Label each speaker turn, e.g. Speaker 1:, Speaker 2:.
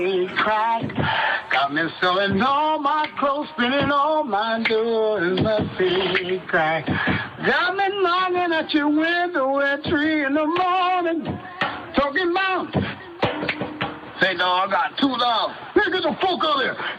Speaker 1: Crack, got me selling all my clothes, spinning all my doors, the crack. Got me knocking at your window at 3 in the morning, talking about. Say, dog, I got $2. Look at the folk out there.